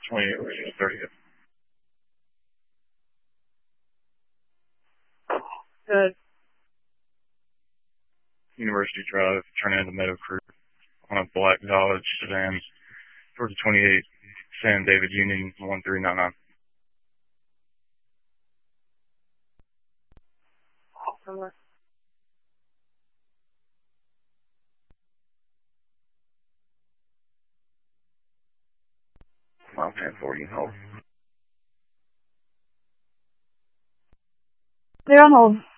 28 or 30th. Good. University Drive, turning into Meadow Creek on a black Dodge sedan, Georgia 28, San David Union 1399. Mile 1040, hold. They're on hold.